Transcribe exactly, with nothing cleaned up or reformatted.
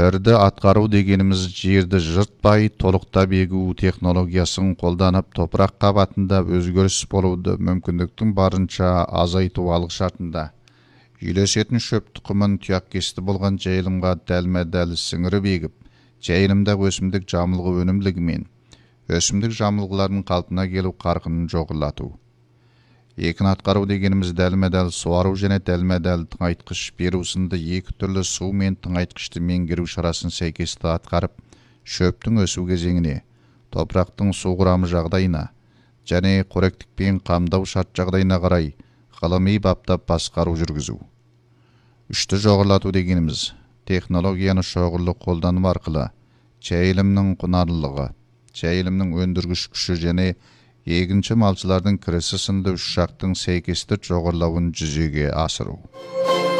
Бірді атқару дегеніміз жерді жыртпай, толықта бегу технологиясын қолданып, топырақ қабатында өзгеріс болуды мүмкіндіктің барынша азайту алғы шартында. Үйлесетін шөп тұқымын тұяқ кесті болған жайылымға дәлме-дәл сіңіріп егіп, жайылымда өсімдік жамылғы өнімділігімен, өсімдік жамылғыларының қалпына келу қарқынын жоғарылату. Екін атқару дегеніміз дәлме-дәл суару және дәлме-дәл тыңайтқыш беру сынды екі түрлі су мен тыңайтқышты меңгеру шарасын сәйкесті атқарып, шөптің өсу кезеңіне, топырақтың су құрамы жағдайына және қоректікпен қамдау шарт жағдайына қарай ғылыми баптап басқару жүргізу. Үшті жоғарылату дегеніміз технологияны шоғырлы қолдану арқылы жайылымның құнарлылығы, жайылымның өндіргіш күші және егінші малшылардың кірісі сынды үш жақтың сәйкесті жоғарылауын жүзеге асыру.